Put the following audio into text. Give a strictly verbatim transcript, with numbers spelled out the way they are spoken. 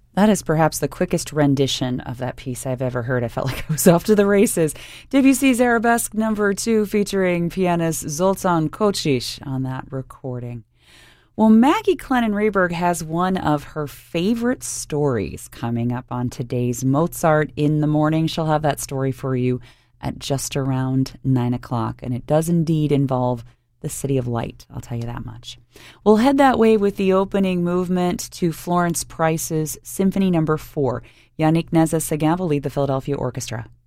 That is perhaps the quickest rendition of that piece I've ever heard. I felt like I was off to the races. Debussy's Arabesque number two featuring pianist Zoltan Kocsis on that recording. Well, Maggie Clennon Rehberg has one of her favorite stories coming up on today's Mozart in the Morning. She'll have that story for you at just around nine o'clock, and it does indeed involve the City of Light, I'll tell you that much. We'll head that way with the opening movement to Florence Price's Symphony Number four. Yannick Nézet-Séguin will lead the Philadelphia Orchestra.